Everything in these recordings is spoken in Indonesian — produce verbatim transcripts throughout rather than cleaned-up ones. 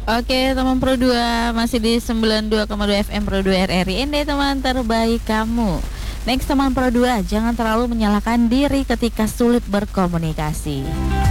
Oke teman Pro dua, masih di sembilan puluh dua koma dua F M Pro dua R R I. Ini teman terbaik kamu. Next teman Pro dua, jangan terlalu menyalahkan diri ketika sulit berkomunikasi.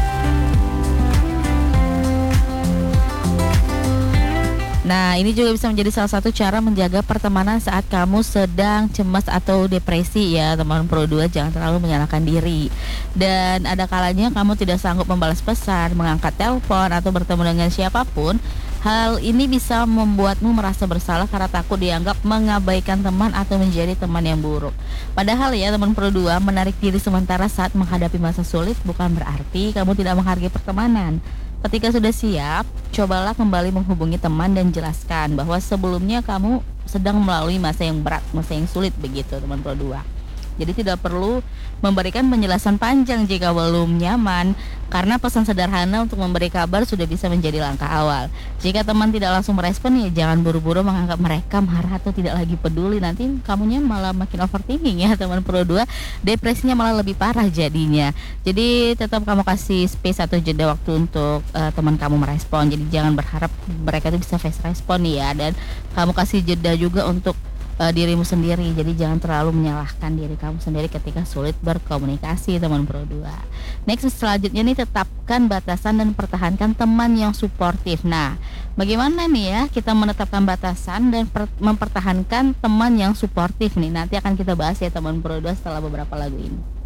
Nah, ini juga bisa menjadi salah satu cara menjaga pertemanan saat kamu sedang cemas atau depresi ya, teman Pro dua. Jangan terlalu menyalahkan diri. Dan ada kalanya kamu tidak sanggup membalas pesan, mengangkat telepon, atau bertemu dengan siapapun. Hal ini bisa membuatmu merasa bersalah karena takut dianggap mengabaikan teman atau menjadi teman yang buruk. Padahal ya teman Pro dua, menarik diri sementara saat menghadapi masa sulit bukan berarti kamu tidak menghargai pertemanan. Ketika sudah siap, cobalah kembali menghubungi teman dan jelaskan bahwa sebelumnya kamu sedang melalui masa yang berat, masa yang sulit begitu teman Pro dua. Jadi tidak perlu memberikan penjelasan panjang jika belum nyaman, karena pesan sederhana untuk memberi kabar sudah bisa menjadi langkah awal. Jika teman tidak langsung merespon, ya jangan buru-buru menganggap mereka marah atau tidak lagi peduli. Nanti kamunya malah makin overthinking ya teman Pro dua, depresinya malah lebih parah jadinya. Jadi tetap kamu kasih space atau jeda waktu untuk uh, teman kamu merespon. Jadi jangan berharap mereka itu bisa fast respon ya, dan kamu kasih jeda juga untuk Uh, dirimu sendiri. Jadi jangan terlalu menyalahkan diri kamu sendiri ketika sulit berkomunikasi teman Pro dua. Next selanjutnya nih, tetapkan batasan dan pertahankan teman yang suportif. Nah, bagaimana nih ya kita menetapkan batasan dan per- mempertahankan teman yang suportif nih? Nanti akan kita bahas ya teman Pro dua setelah beberapa lagu ini.